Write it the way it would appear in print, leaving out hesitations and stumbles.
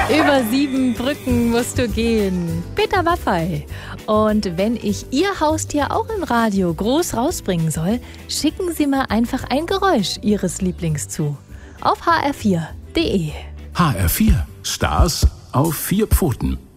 Über 7 Brücken musst du gehen. Peter Maffay. Und wenn ich Ihr Haustier auch im Radio groß rausbringen soll, schicken Sie mir einfach ein Geräusch Ihres Lieblings zu. Auf hr4.de. HR4. Stars auf 4 Pfoten.